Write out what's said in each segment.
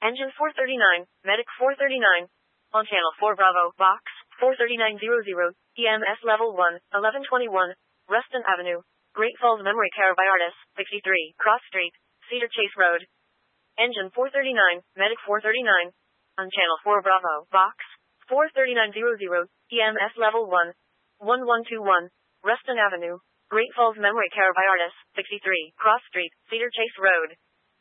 Engine 439, Medic 439. On Channel 4 Bravo, Box 43900, EMS Level 1, 1121, Ruston Avenue, Great Falls Memory Care by Artis, 63, Cross Street, Cedar Chase Road. Engine 439, Medic 439. On Channel 4 Bravo, Box 43900, EMS Level 1, 1121, Ruston Avenue, Great Falls Memory Care by Artis, 63, Cross Street, Cedar Chase Road.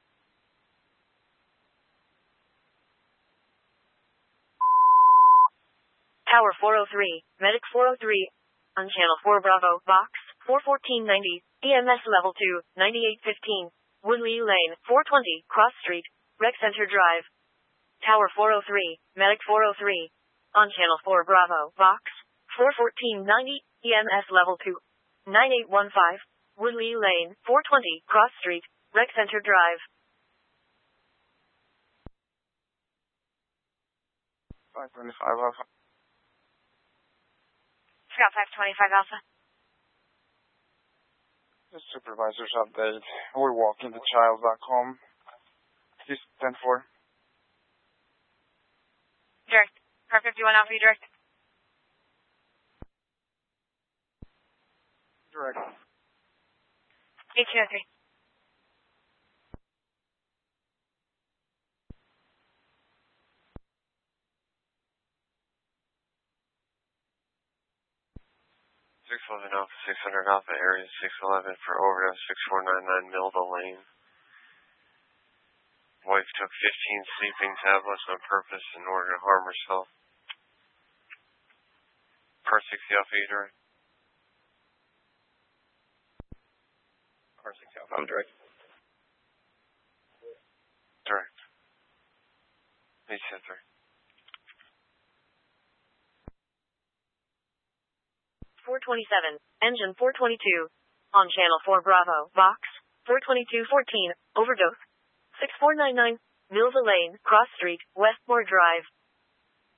Tower 403, Medic 403. On Channel 4 Bravo, Box 41490, EMS Level 2, 9815, Woodley Lane, 420, Cross Street, Rec Center Drive. Tower 403, Medic 403. On Channel 4 Bravo, Box 41490, EMS Level 2, 9815, Woodley Lane, 420, Cross Street, Rec Center Drive. 525 Alpha. Scott 525 Alpha. The supervisor's update. We're walking the child back home. He's 10-4. Direct. Car 51 Alpha, you direct. Direct. 1803. Alpha, 600 Alpha, area 611 for overdose 6499 Millville Lane. Wife took 15 sleeping tablets on purpose in order to harm herself. Car 60 Alpha, you direct. Car 60 Alpha, I'm direct. Direct. 873. 427, Engine 422. On Channel 4 Bravo, Box 42214, overdose 6499, Millville Lane, Cross Street, Westmore Drive.